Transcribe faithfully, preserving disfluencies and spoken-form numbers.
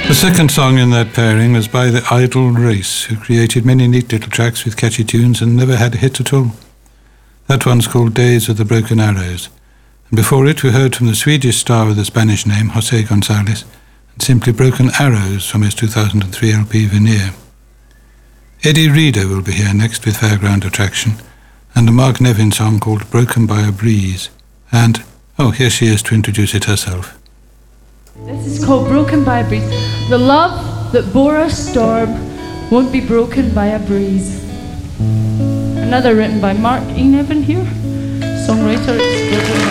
The second song in that pairing was by the Idle Race, who created many neat little tracks with catchy tunes and never had a hit at all. That one's called Days of the Broken Arrows. And before it, we heard from the Swedish star with the Spanish name, Jose Gonzalez, and simply Broken Arrows from his two thousand three L P Veneer. Eddie Reader will be here next with Fairground Attraction, and a Mark Nevin song called Broken by a Breeze. And, oh, here she is to introduce it herself. This is called Broken by a Breeze. The love that bore a storm won't be broken by a breeze. Another written by Mark E. Nevin here, songwriter extraordinary.